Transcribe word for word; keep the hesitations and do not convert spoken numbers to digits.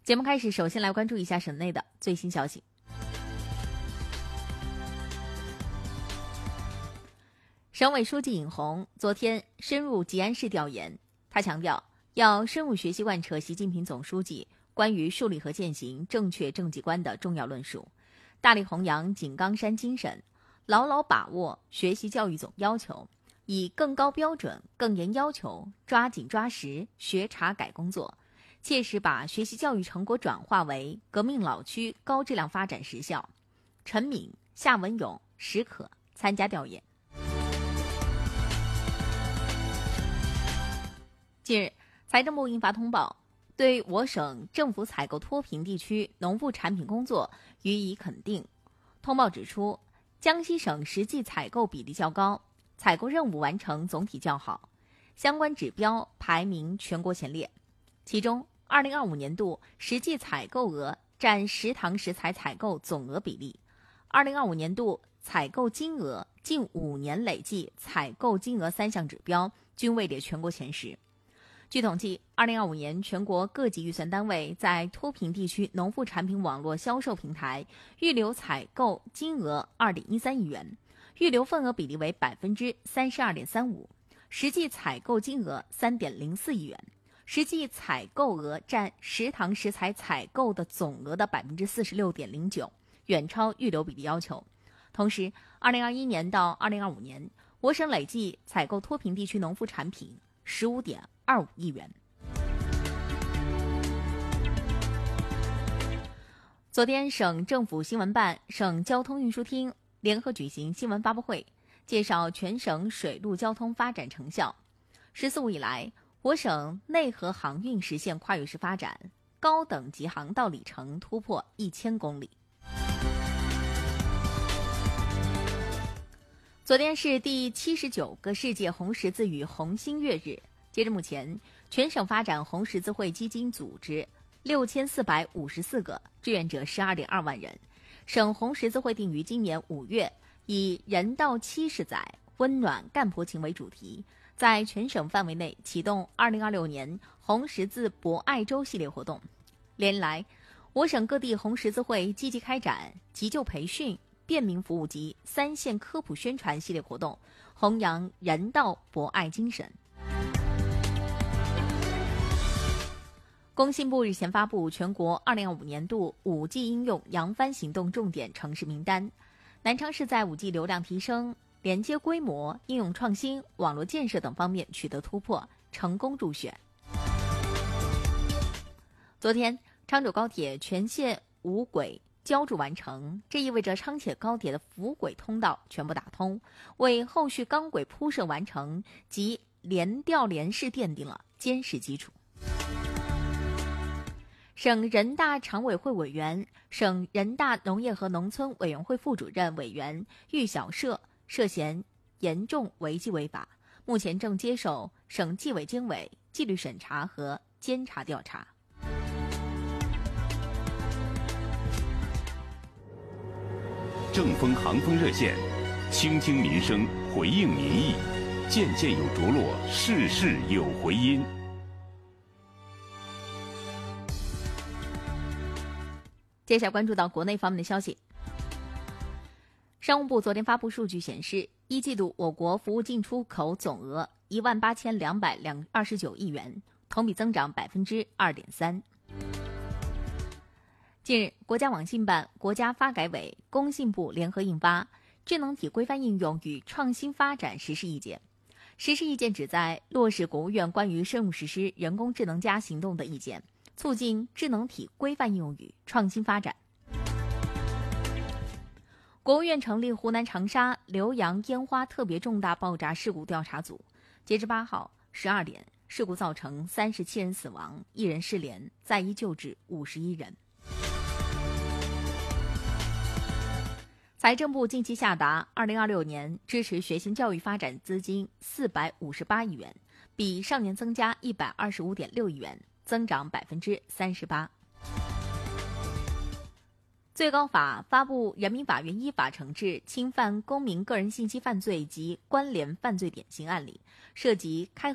节目开始，首先来关注一下省内的最新消息。省委书记尹红昨天深入吉安市调研，他强调要深入学习贯彻习近平总书记关于树立和践行正确政绩观的重要论述，大力弘扬井冈山精神，牢牢把握学习教育总要求，以更高标准、更严要求抓紧抓实学查改工作，切实把学习教育成果转化为革命老区高质量发展实效。陈敏、夏文勇、石可参加调研。近日，财政部印发通报，对我省政府采购脱贫地区农副产品工作予以肯定。通报指出，江西省实际采购比例较高，采购任务完成总体较好，相关指标排名全国前列。其中，二零二五年度实际采购额占食堂食材采购总额比例，二零二五年度采购金额近五年累计采购金额三项指标均位列全国前十。据统计，二零二五年全国各级预算单位在脱贫地区农副产品网络销售平台预留采购金额二点一三亿元，预留份额比例为百分之三十二点三五，实际采购金额三点零四亿元，实际采购额占食堂食材采购的总额的百分之四十六点零九，远超预留比例要求。同时，二零二一年到二零二五年，我省累计采购脱贫地区农副产品十五点二五亿元。昨天，省政府新闻办、省交通运输厅联合举行新闻发布会，介绍全省水陆交通发展成效。十四五以来，我省内河航运实现跨越式发展，高等级航道里程突破一千公里。昨天是第七十九个世界红十字与红新月日。截至目前，全省发展红十字会基金组织六千四百五十四个，志愿者十二点二万人。省红十字会定于今年五月，以人道七十载，温暖干婆情为主题，在全省范围内启动二零二六年红十字博爱周系列活动。连年来，我省各地红十字会积极开展急救培训、便民服务及三线科普宣传系列活动，弘扬人道博爱精神。工信部日前发布全国二零二五年度 五 G 应用扬帆行动重点城市名单，南昌市在 五 G 流量提升、连接规模、应用创新、网络建设等方面取得突破，成功入选。昨天，昌九高铁全线五轨浇筑完成，这意味着昌铁高铁的辅轨通道全部打通，为后续钢轨铺设完成及联调联试奠定了坚实基础。省人大常委会委员、省人大农业和农村委员会副主任委员郁小社涉嫌严重违纪违法，目前正接受省纪委监委纪律审查和监察调查。 正风航风热线，倾听民生，回应民意，件件有着落，事事有回音。 接下来关注到国内方面的消息。商务部昨天发布数据显示，一季度我国服务进出口总额一万八千两百二十九亿元，同比增长百分之二点三。近日，国家网信办、国家发改委、工信部联合印发《智能体规范应用与创新发展实施意见》。实施意见旨在落实国务院关于深入实施人工智能加行动的意见，促进智能体规范应用与创新发展。国务院成立湖南长沙浏阳烟花特别重大爆炸事故调查组，截至八号十二点，事故造成三十七人死亡，一人失联，在医救治五十一人。财政部近期下达二零二六年支持学前教育发展资金四百五十八亿元，比上年增加一百二十五点六亿元，增长百分之三十八。最高法发布《人民法院依法惩治侵犯公民个人信息犯罪及关联犯罪典型案例》，涉及开